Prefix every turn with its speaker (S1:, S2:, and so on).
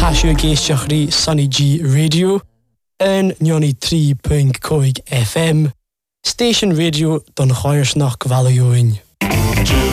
S1: Tashu Geishiachri Sunny G Radio and Nyoni 3.5 FM Station Radio Don Choirsnach Valioin.